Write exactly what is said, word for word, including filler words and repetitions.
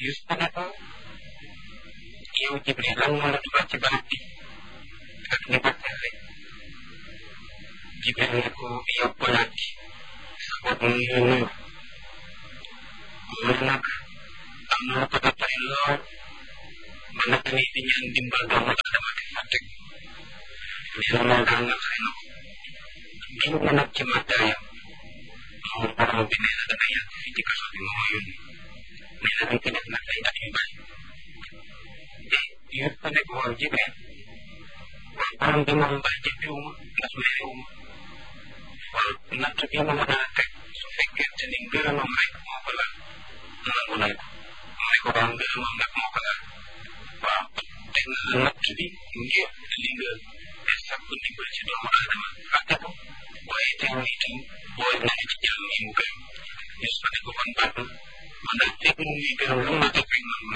Yuusufa ne ko yow Jibril lan moo la dugal ci barab bi ak ni ma teewee Jibril ne ko yow bolaat bi sa bopp mu ngi nuyu loolu nag am na lu ko dottali lool ba nag ni di ñaan dimbal doomu aadama di fàtte nee na loolu daal nga xëy na ko giñ na nag ci màggaayam moom borom bi nee na danga yàgg fii ci kaso bi moo ma yónni nee na dañ ko def nag ay at yu bari te yóbbu ko nekk waaw Jibril waaw borom bi moom mbaa jëppewuma ndax merewuma waaw natt bi ma mën a teg su fekkente ni ngërëmam rek moo ko laal nangu nañ ko mu ne ko waaw ngërëmam rek moo ko laal waaw teg na la natt bi ngir li nga te sàkku ndimbal ci doomu aadama fàtte ko waaye teewul itam boole nañu ci jàmm yi mu gërëm Yuusufa ne ko kon baax na man daal fekk mu ngi gërëm lu ma teg rek man